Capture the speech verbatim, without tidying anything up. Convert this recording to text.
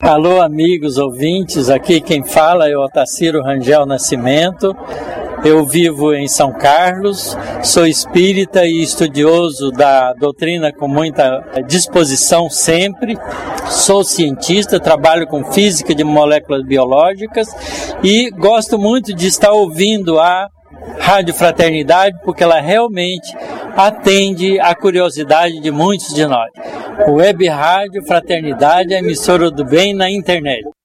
Alô, amigos ouvintes, aqui quem fala é o Otacílio Rangel Nascimento. Eu vivo em São Carlos, sou espírita e estudioso da doutrina com muita disposição sempre. Sou cientista, trabalho com física de moléculas biológicas e gosto muito de estar ouvindo a Rádio Fraternidade, porque ela realmente atende à curiosidade de muitos de nós. O Web Rádio Fraternidade é a emissora do bem na internet.